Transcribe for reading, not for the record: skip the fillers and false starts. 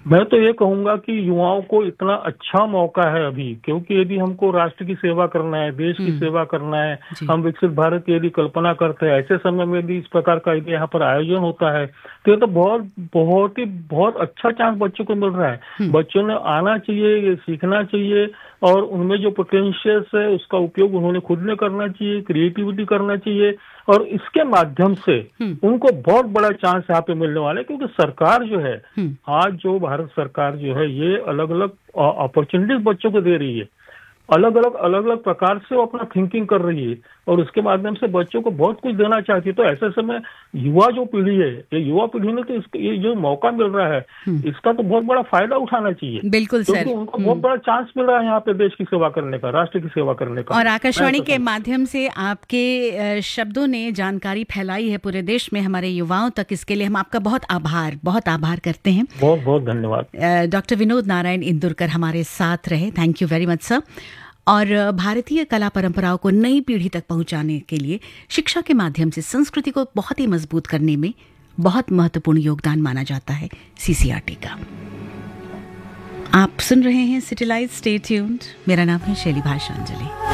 मैं तो ये कहूंगा कि युवाओं को इतना अच्छा मौका है अभी, क्योंकि यदि हमको राष्ट्र की सेवा करना है, देश की सेवा करना है, जी। हम विकसित भारत की यदि कल्पना करते हैं, ऐसे समय में यदि इस प्रकार का यदि यहाँ पर आयोजन होता है तो ये तो बहुत अच्छा चांस बच्चों को मिल रहा है। बच्चों ने आना चाहिए, ये सीखना चाहिए, और उनमें जो पोटेंशियल्स है उसका उपयोग उन्होंने खुद ने करना चाहिए, क्रिएटिविटी करना चाहिए, और इसके माध्यम से उनको बहुत बड़ा चांस यहाँ पे मिलने वाला है। क्योंकि सरकार जो है, आज जो भारत सरकार जो है, ये अलग अलग अपॉर्चुनिटीज बच्चों को दे रही है, अलग अलग प्रकार से वो अपना थिंकिंग कर रही है, और उसके माध्यम से बच्चों को बहुत कुछ देना चाहती है। तो ऐसे समय युवा जो पीढ़ी है, ये युवा पीढ़ी ने तो ये जो मौका मिल रहा है, इसका तो बहुत बड़ा फायदा उठाना चाहिए। बिल्कुल सर, क्योंकि उनको बहुत बड़ा चांस मिल रहा है यहाँ पे देश की सेवा करने का, राष्ट्र की सेवा करने का। और आकाशवाणी के माध्यम से आपके शब्दों ने जानकारी फैलाई है पूरे देश में हमारे युवाओं तक। इसके लिए हम आपका बहुत आभार करते हैं। बहुत बहुत धन्यवाद। डॉक्टर विनोद नारायण इंदुरकर हमारे साथ रहे। Thank you very much sir. और भारतीय कला परंपराओं को नई पीढ़ी तक पहुंचाने के लिए शिक्षा के माध्यम से संस्कृति को बहुत ही मजबूत करने में बहुत महत्वपूर्ण योगदान माना जाता है सीसीआरटी का। आप सुन रहे हैं सिटी लाइट्स, स्टे ट्यून्ड। मेरा नाम है शैली भाषांजलि।